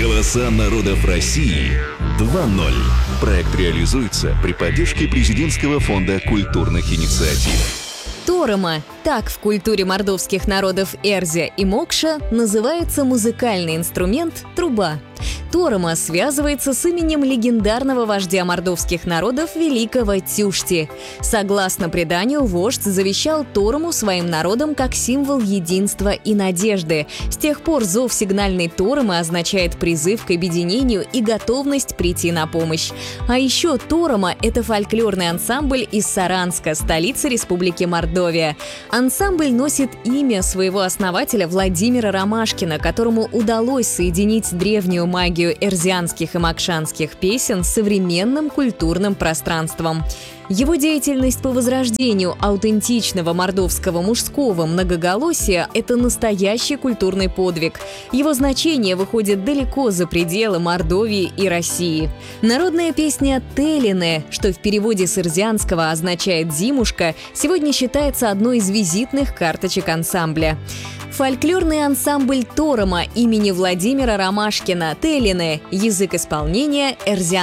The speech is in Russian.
Голоса народов России 2.0. Проект реализуется при поддержке Президентского фонда культурных инициатив. Торома. Так в культуре мордовских народов Эрзя и Мокша называется музыкальный инструмент труба. Торома связывается с именем легендарного вождя мордовских народов великого Тюшти. Согласно преданию, вождь завещал Торому своим народам как символ единства и надежды. С тех пор зов сигнальной Торомы означает призыв к объединению и готовность прийти на помощь. А еще Торома – это фольклорный ансамбль из Саранска, столицы Республики Мордовия. Ансамбль носит имя своего основателя Владимира Ромашкина, которому удалось соединить древнюю магию эрзианских и мокшанских песен с современным культурным пространством. Его деятельность по возрождению аутентичного мордовского мужского многоголосия – это настоящий культурный подвиг. Его значение выходит далеко за пределы Мордовии и России. Народная песня «Телине», что в переводе с эрзианского означает «зимушка», сегодня считается одной из визитных карточек ансамбля. Фольклорный ансамбль «Торома» имени Владимира Ромашкина, «Телине», язык исполнения эрзиан.